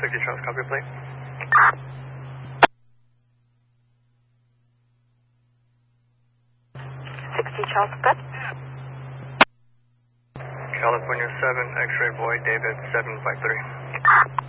60 Charles, copy plate. Charles, good. California 7, X-ray boy, David 753.